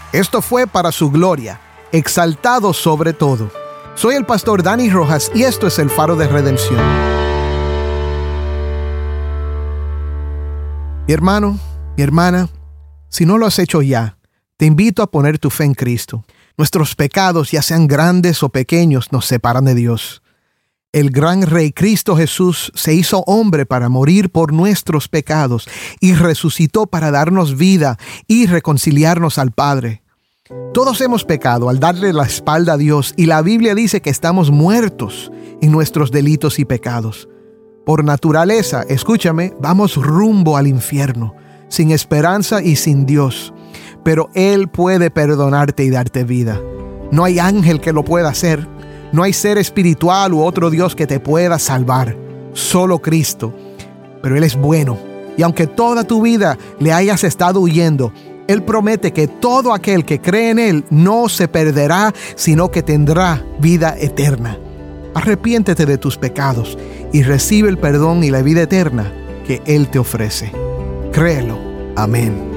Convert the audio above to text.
Esto fue para su gloria, exaltado sobre todo. Soy el pastor Dani Rojas y esto es el Faro de Redención. Mi hermano, mi hermana, si no lo has hecho ya, te invito a poner tu fe en Cristo. Nuestros pecados, ya sean grandes o pequeños, nos separan de Dios. El gran Rey Cristo Jesús se hizo hombre para morir por nuestros pecados y resucitó para darnos vida y reconciliarnos al Padre. Todos hemos pecado al darle la espalda a Dios y la Biblia dice que estamos muertos en nuestros delitos y pecados. Por naturaleza, escúchame, vamos rumbo al infierno, sin esperanza y sin Dios. Pero Él puede perdonarte y darte vida. No hay ángel que lo pueda hacer. No hay ser espiritual u otro Dios que te pueda salvar. Solo Cristo. Pero Él es bueno. Y aunque toda tu vida le hayas estado huyendo, Él promete que todo aquel que cree en Él no se perderá, sino que tendrá vida eterna. Arrepiéntete de tus pecados y recibe el perdón y la vida eterna que Él te ofrece. Créelo. Amén.